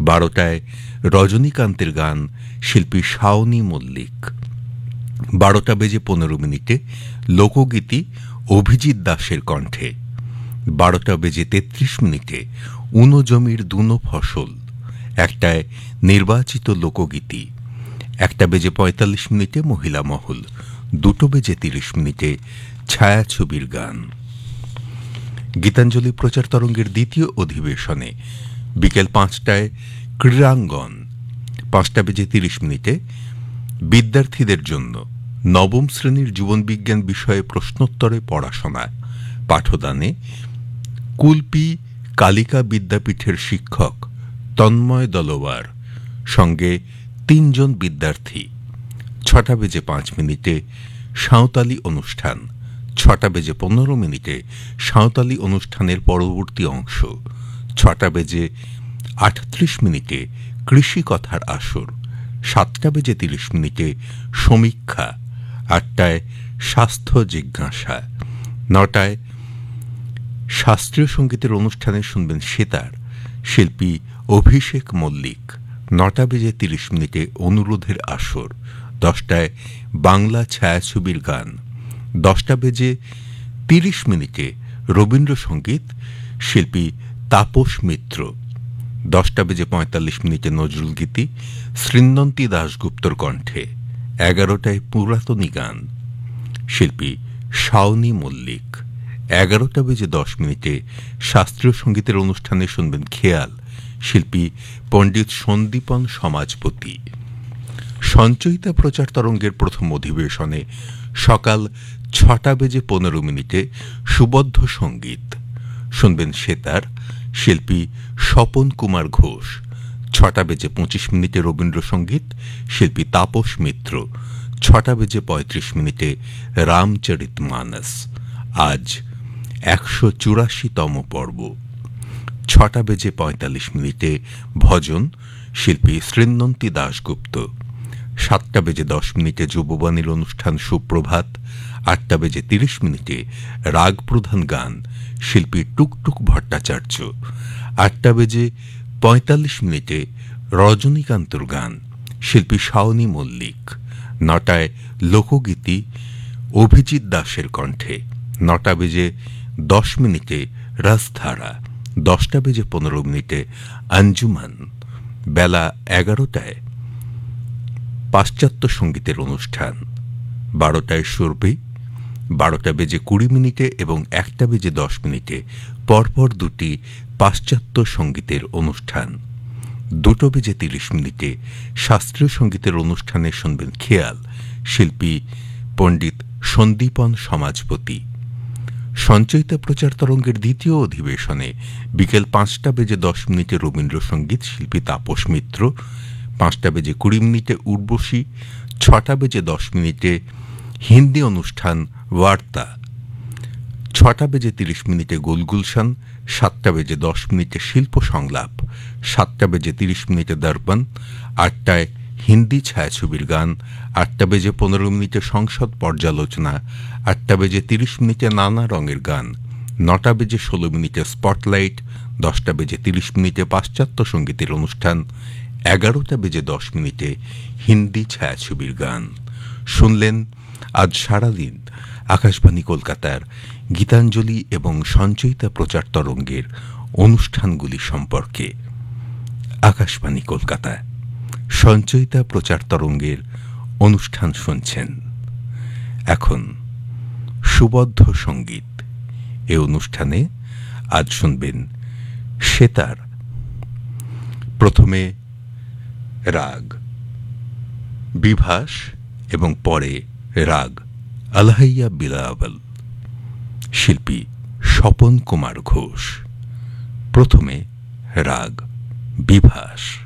12টায় রজনীকান্তের গান, শিল্পী শাওনী মল্লিক। 12:15 লোকগীতি অভিজিৎ দাসের কণ্ঠে। 12:33 উনো জমির দুনো ফসল। 1টায় নির্বাচিত লোকগীতি। 1:45 মহিলা মহল। 2:30 ছায়াছবির গান। গীতাঞ্জলি প্রচার তরঙ্গের দ্বিতীয় অধিবেশনে বিকেল 5টায় ক্রীড়াঙ্গন। 5:30 বিদ্যার্থীদের জন্য নবম শ্রেণীর জীবনবিজ্ঞান বিষয়ে প্রশ্নোত্তরে পড়াশোনা। পাঠদানে কুলপি কালিকা বিদ্যাপীঠের শিক্ষক তন্ময় দলওয়ার, সঙ্গে 3 জন বিদ্যার্থী। 6:05 সাঁওতালি অনুষ্ঠান। 6:15 সাঁওতালি অনুষ্ঠানের পরবর্তী অংশ। 6:38 কৃষি কথার আসর। 7:30 সমীক্ষা। 8টায় স্বাস্থ্য জিজ্ঞাসা। 9টায় শাস্ত্রীয় সঙ্গীতের অনুষ্ঠানে শুনবেন সেতার, শিল্পী অভিষেক মল্লিক। 9:30 অনুরোধের আসর। 10টায় বাংলা ছায়াছবির গান। 10:30 রবীন্দ্রসঙ্গীত, শিল্পী তাপস মিত্র। 10:45 নজরুল গীতি, শ্রীনন্তী দাশগুপ্তর কণ্ঠে। 11টায় পুরাতনী গান, শিল্পী শাওনী মল্লিক। 11:10 শাস্ত্রীয় সঙ্গীতের অনুষ্ঠানে শুনবেন খেয়াল, শিল্পী পণ্ডিত সন্দীপন সমাজপতি। সঞ্চয়িতা প্রচার তরঙ্গের প্রথম অধিবেশনে সকাল 6:15 সুবদ্ধ সঙ্গীত। শুনবেন সেতার, শিল্পী স্বপন কুমার ঘোষ। 6:25 রবীন্দ্রসঙ্গীত, শিল্পী তাপস মিত্র। 6:35 রামচরিতমানস, আজ 184তম পর্ব। 6:45 ভজন, শিল্পী শ্রীনন্তী দাশগুপ্ত। 7:10 যুববাণীর অনুষ্ঠান সুপ্রভাত। 8:30 রাগ প্রধান গান, শিল্পী টুকটুক ভট্টাচার্য। 8:45 রজনীকান্তর গান, শিল্পী শাওনী মল্লিক। 9টায় লোকগীতি অভিজিৎ দাসের কণ্ঠে। 9:10 রাজধারা। 10:15 আঞ্জুমান। বেলা 11টায় পাশ্চাত্য সঙ্গীতের অনুষ্ঠান। 12টায় সুরভি। 12:20 এবং 1:10 পরপর দুটি পাশ্চাত্য সঙ্গীতের অনুষ্ঠান। 2:30 শাস্ত্রীয় সঙ্গীতের অনুষ্ঠানে শুনবেন খেয়াল, শিল্পী পণ্ডিত সন্দীপন সমাজপতি। সঞ্চয়িতা প্রচার তরঙ্গের দ্বিতীয় অধিবেশনে বিকেল 5:10 রবীন্দ্রসঙ্গীত, শিল্পী তাপস মিত্র। 5:20 উর্বশী। 6:10 হিন্দি অনুষ্ঠান বার্তা। 6:30 গোলগুলশান। 7:10 শিল্প সংলাপ। 7:30 দর্পণ। 8টায় হিন্দি ছায়াছবির গান। 8:15 সংসদ পর্যালোচনা। 8:30 নানা রঙের গান। 9:16 স্পটলাইট। 10:30 পাশ্চাত্য সঙ্গীতের অনুষ্ঠান। 11:10 হিন্দি ছায়াছবির গান। শুনলেন আজ সারাদিন আকাশবাণী কলকাতার গীতাঞ্জলি এবং সঞ্চয়িতা প্রচার তরঙ্গের অনুষ্ঠানগুলি সম্পর্কে। আকাশবাণী কলকাতা সঞ্চয়িতা প্রচার তরঙ্গের অনুষ্ঠান শুনছেন। এখন সুবদ্ধ সঙ্গীত। এ অনুষ্ঠানে আজ শুনবেন সেতার। প্রথমে রাগ বিভাস এবং পরে রাগ আলহাইয়া বিলাবল, শিল্পী স্বপন কুমার ঘোষ। প্রথমে রাগ বিভাস।